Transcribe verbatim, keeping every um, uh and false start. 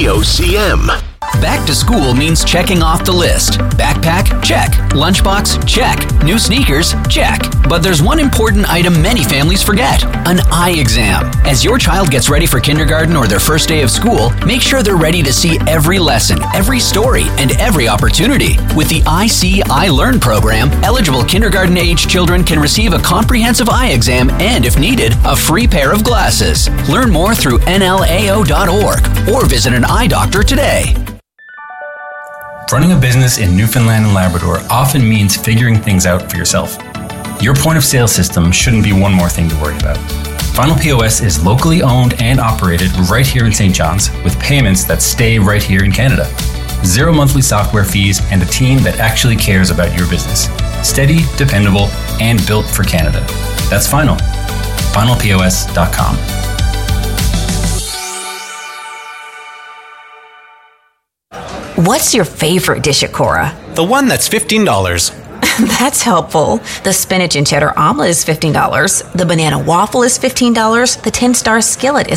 V O C M. Back to school means checking off the list. Backpack? Check. Lunchbox? Check. New sneakers? Check. But there's one important item many families forget: an eye exam. As your child gets ready for kindergarten or their first day of school, make sure they're ready to see every lesson, every story, and every opportunity. With the I See, I Learn program, eligible kindergarten-age children can receive a comprehensive eye exam and, if needed, a free pair of glasses. Learn more through N L A O dot org or visit an eye doctor today. Running a business in Newfoundland and Labrador often means figuring things out for yourself. Your point of sale system shouldn't be one more thing to worry about. Final P O S is locally owned and operated right here in Saint John's, with payments that stay right here in Canada. Zero monthly software fees and a team that actually cares about your business. Steady, dependable, and built for Canada. That's Final. final P O S dot com. What's your favorite dish at Cora? The one that's fifteen dollars. That's helpful. The spinach and cheddar omelet is fifteen dollars. The banana waffle is fifteen dollars. The ten-star skillet is